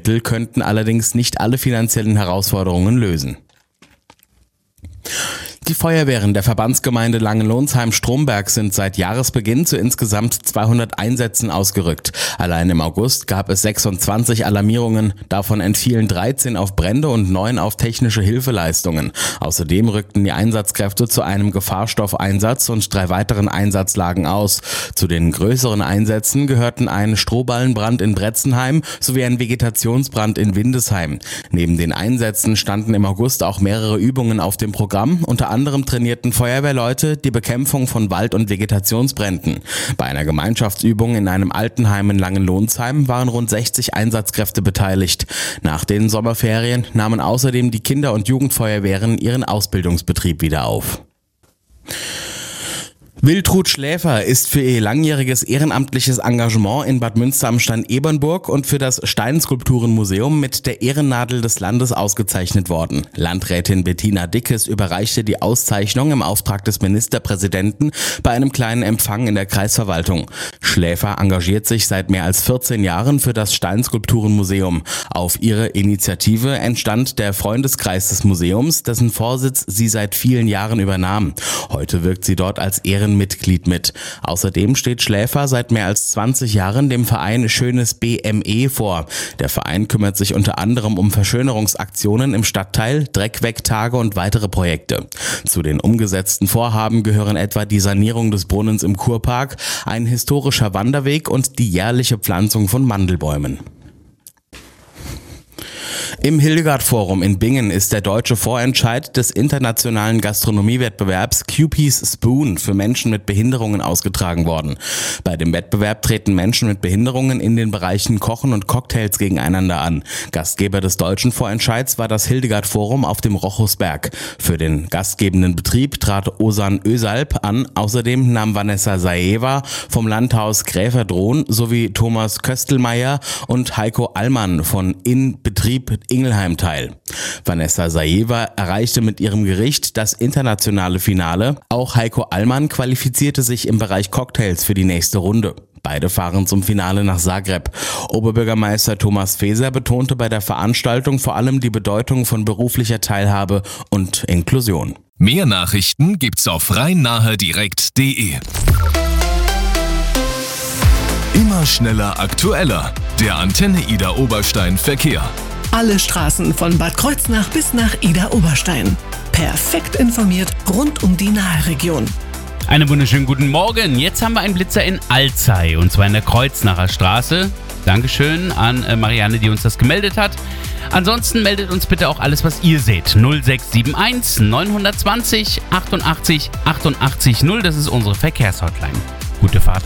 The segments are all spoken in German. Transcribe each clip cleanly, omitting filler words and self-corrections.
Mittel könnten allerdings nicht alle finanziellen Herausforderungen lösen. Die Feuerwehren der Verbandsgemeinde Langenlonsheim-Stromberg sind seit Jahresbeginn zu insgesamt 200 Einsätzen ausgerückt. Allein im August gab es 26 Alarmierungen, davon entfielen 13 auf Brände und 9 auf technische Hilfeleistungen. Außerdem rückten die Einsatzkräfte zu einem Gefahrstoffeinsatz und 3 weiteren Einsatzlagen aus. Zu den größeren Einsätzen gehörten ein Strohballenbrand in Bretzenheim sowie ein Vegetationsbrand in Windesheim. Neben den Einsätzen standen im August auch mehrere Übungen auf dem Programm. Unter anderem trainierten Feuerwehrleute die Bekämpfung von Wald- und Vegetationsbränden. Bei einer Gemeinschaftsübung in einem Altenheim in Langenlonsheim waren rund 60 Einsatzkräfte beteiligt. Nach den Sommerferien nahmen außerdem die Kinder- und Jugendfeuerwehren ihren Ausbildungsbetrieb wieder auf. Wiltrud Schläfer ist für ihr langjähriges ehrenamtliches Engagement in Bad Münster am Stein-Ebernburg und für das Steinskulpturenmuseum mit der Ehrennadel des Landes ausgezeichnet worden. Landrätin Bettina Dickes überreichte die Auszeichnung im Auftrag des Ministerpräsidenten bei einem kleinen Empfang in der Kreisverwaltung. Schläfer engagiert sich seit mehr als 14 Jahren für das Steinskulpturenmuseum. Auf ihre Initiative entstand der Freundeskreis des Museums, dessen Vorsitz sie seit vielen Jahren übernahm. Heute wirkt sie dort als Ehrenmitglied mit. Außerdem steht Schläfer seit mehr als 20 Jahren dem Verein Schönes BME vor. Der Verein kümmert sich unter anderem um Verschönerungsaktionen im Stadtteil, Dreckwegtage und weitere Projekte. Zu den umgesetzten Vorhaben gehören etwa die Sanierung des Brunnens im Kurpark, ein historischer Wanderweg und die jährliche Pflanzung von Mandelbäumen. Im Hildegard-Forum in Bingen ist der deutsche Vorentscheid des internationalen Gastronomiewettbewerbs QP's Spoon für Menschen mit Behinderungen ausgetragen worden. Bei dem Wettbewerb treten Menschen mit Behinderungen in den Bereichen Kochen und Cocktails gegeneinander an. Gastgeber des deutschen Vorentscheids war das Hildegard-Forum auf dem Rochusberg. Für den gastgebenden Betrieb trat Osan Ösalp an. Außerdem nahm Vanessa Saeva vom Landhaus Gräferdrohn sowie Thomas Köstelmeier und Heiko Allmann von In Betrieb Ingelheim teil. Vanessa Saeva erreichte mit ihrem Gericht das internationale Finale. Auch Heiko Allmann qualifizierte sich im Bereich Cocktails für die nächste Runde. Beide fahren zum Finale nach Zagreb. Oberbürgermeister Thomas Faeser betonte bei der Veranstaltung vor allem die Bedeutung von beruflicher Teilhabe und Inklusion. Mehr Nachrichten gibt's auf rhein-nahe-direkt.de. Immer schneller, aktueller. Der Antenne Ida Oberstein Verkehr. Alle Straßen von Bad Kreuznach bis nach Ida Oberstein. Perfekt informiert rund um die Naheregion. Einen wunderschönen guten Morgen. Jetzt haben wir einen Blitzer in Alzey und zwar in der Kreuznacher Straße. Dankeschön an Marianne, die uns das gemeldet hat. Ansonsten meldet uns bitte auch alles, was ihr seht. 0671 920 88 88 0. Das ist unsere Verkehrshotline. Gute Fahrt.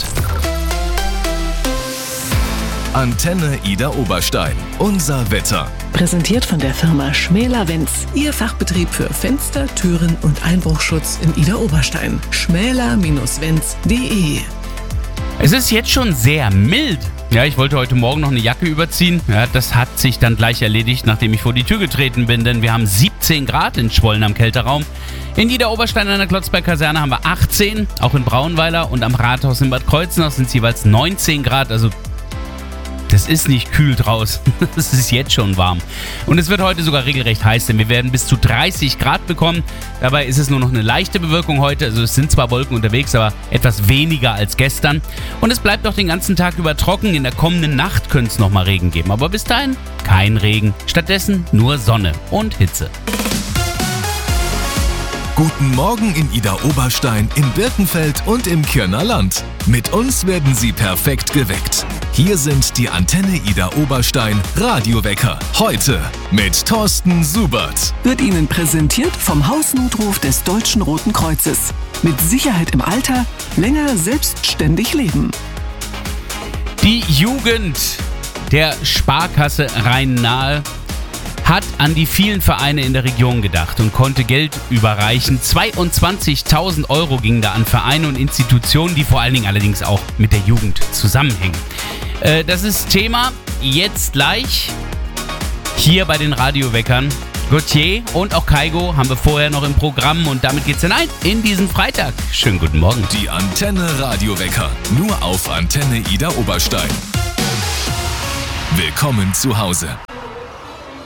Antenne Ida Oberstein. Unser Wetter. Präsentiert von der Firma Schmäler-Wenz. Ihr Fachbetrieb für Fenster, Türen und Einbruchschutz in Ida Oberstein. schmäler-wenz.de. Es ist jetzt schon sehr mild. Ja, ich wollte heute Morgen noch eine Jacke überziehen. Ja, das hat sich dann gleich erledigt, nachdem ich vor die Tür getreten bin, denn wir haben 17 Grad in Schwollen am Kälteraum. In Ida Oberstein an der Klotzberg-Kaserne haben wir 18, auch in Braunweiler und am Rathaus in Bad Kreuznach sind es jeweils 19 Grad, also das ist nicht kühl draußen, es ist jetzt schon warm. Und es wird heute sogar regelrecht heiß, denn wir werden bis zu 30 Grad bekommen. Dabei ist es nur noch eine leichte Bewölkung heute, also es sind zwar Wolken unterwegs, aber etwas weniger als gestern. Und es bleibt auch den ganzen Tag über trocken, in der kommenden Nacht könnte es nochmal Regen geben. Aber bis dahin kein Regen, stattdessen nur Sonne und Hitze. Guten Morgen in Ida Oberstein, in Birkenfeld und im Kirner Land. Mit uns werden Sie perfekt geweckt. Hier sind die Antenne Ida Oberstein Radiowecker. Heute mit Thorsten Subert. Wird Ihnen präsentiert vom Hausnotruf des Deutschen Roten Kreuzes. Mit Sicherheit im Alter, länger selbstständig leben. Die Jugend der Sparkasse Rhein-Nahe hat an die vielen Vereine in der Region gedacht und konnte Geld überreichen. 22.000 Euro gingen da an Vereine und Institutionen, die vor allen Dingen allerdings auch mit der Jugend zusammenhängen. Das ist Thema jetzt gleich hier bei den Radioweckern. Gauthier und auch Kaigo haben wir vorher noch im Programm und damit geht's hinein in diesen Freitag. Schönen guten Morgen. Die Antenne Radiowecker, nur auf Antenne Ida Oberstein. Willkommen zu Hause.